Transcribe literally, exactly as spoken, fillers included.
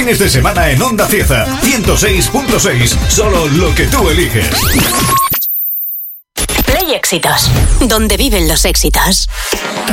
fines de semana en Onda Cieza. ciento seis punto seis. Solo lo que tú eliges. Play Éxitos, donde viven los éxitos.